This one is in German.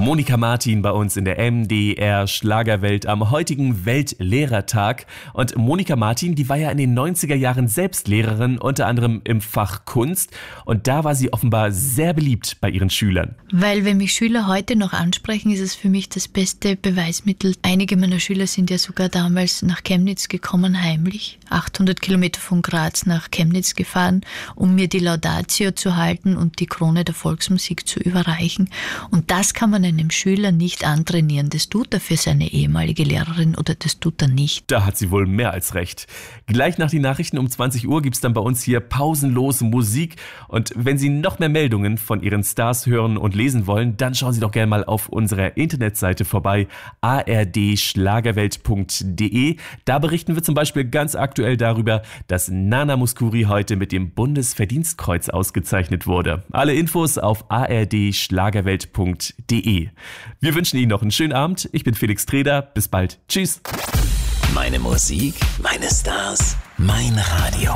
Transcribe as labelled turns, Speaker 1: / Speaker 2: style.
Speaker 1: Monika Martin bei uns in der MDR Schlagerwelt am heutigen Weltlehrertag. Und Monika Martin, die war ja in den 90er Jahren selbst Lehrerin, unter anderem im Fach Kunst. Und da war sie offenbar sehr beliebt bei ihren Schülern.
Speaker 2: Weil wenn mich Schüler heute noch ansprechen, ist es für mich das beste Beweismittel. Einige meiner Schüler sind ja sogar damals nach Chemnitz gekommen, heimlich. 800 Kilometer von Graz nach Chemnitz gefahren, um mir die Laudatio zu halten und die Krone der Volksmusik zu überreichen. Und das kann man einem Schüler nicht antrainieren. Das tut er für seine ehemalige Lehrerin oder das tut er nicht.
Speaker 1: Da hat sie wohl mehr als recht. Gleich nach den Nachrichten um 20 Uhr gibt's dann bei uns hier pausenlos Musik. Und wenn Sie noch mehr Meldungen von Ihren Stars hören und lesen wollen, dann schauen Sie doch gerne mal auf unserer Internetseite vorbei, ardschlagerwelt.de. Da berichten wir zum Beispiel ganz aktuell darüber, dass Nana Mouskouri heute mit dem Bundesverdienstkreuz ausgezeichnet wurde. Alle Infos auf ardschlagerwelt.de. Wir wünschen Ihnen noch einen schönen Abend. Ich bin Felix Treder. Bis bald. Tschüss.
Speaker 3: Meine Musik, meine Stars, mein Radio.